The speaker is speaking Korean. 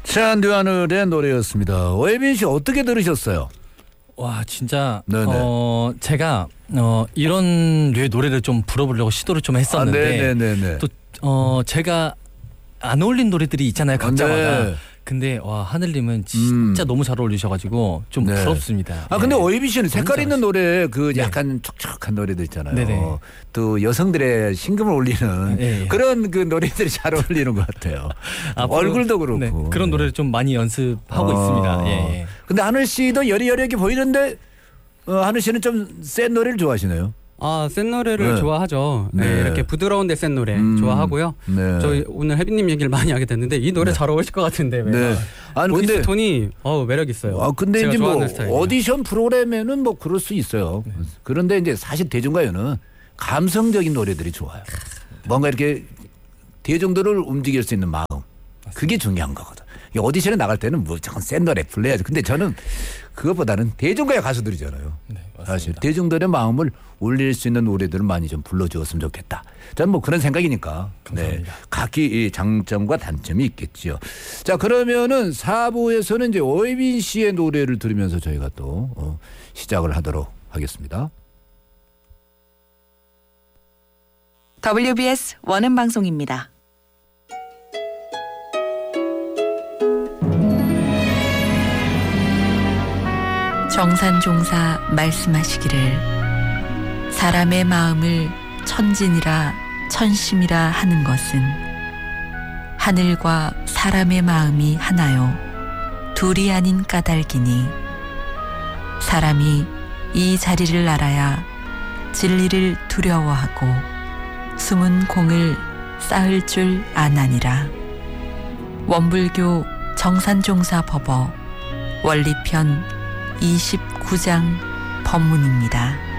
최한듀아늘의 노래였습니다. 오예빈 씨 어떻게 들으셨어요? 와 진짜 네네. 제가 이런 류의 노래를 좀 불러보려고 시도를 좀 했었는데 네네네. 또 제가 안 어울린 노래들이 있잖아요 각자마다. 네. 근데 와 하늘님은 진짜 너무 잘 어울리셔가지고 좀 네. 부럽습니다. 아 근데 오예빈 씨는 색깔 있는 노래 그 네. 약간 촉촉한 노래들 있잖아요. 네네. 또 여성들의 심금을 울리는 네. 그런 그 노래들이 잘 어울리는 것 같아요. 얼굴도 그렇고. 네, 그런 노래를 좀 많이 연습하고 있습니다. 예. 근데 하늘 씨도 여리여리하게 보이는데 하늘 씨는 좀 센 노래를 좋아하시네요. 센 노래를 네. 좋아하죠. 네. 네, 이렇게 부드러운데 센 노래 좋아하고요. 네. 저희 오늘 혜빈님 얘기를 많이 하게 됐는데 이 노래 잘 어울릴 것 같은데. 네. 아니 보이스 근데 톤이 매력 있어요. 근데 제가 이제 뭐 좋아하는 스타일이에요. 오디션 프로그램에는 뭐 그럴 수 있어요. 네. 그런데 이제 사실 대중가요는 감성적인 노래들이 좋아요. 뭔가 이렇게 대중들을 움직일 수 있는 마음. 그게 중요한 거거든. 이 오디션에 나갈 때는 무조건 센 노래 불러야죠. 근데 저는 그것보다는 대중가요 가수들이잖아요. 네, 사실 대중들의 마음을 울릴 수 있는 노래들을 많이 좀 불러주었으면 좋겠다. 저는 뭐 그런 생각이니까. 네. 각기 이 장점과 단점이 있겠지요. 자 그러면은 4부에서는 이제 오예빈 씨의 노래를 들으면서 저희가 또 시작을 하도록 하겠습니다. WBS 원음 방송입니다. 정산종사 말씀하시기를 사람의 마음을 천진이라 천심이라 하는 것은 하늘과 사람의 마음이 하나요 둘이 아닌 까닭이니 사람이 이 자리를 알아야 진리를 두려워하고 숨은 공을 쌓을 줄 아나니라. 원불교 정산종사 법어 원리편 29장 법문입니다.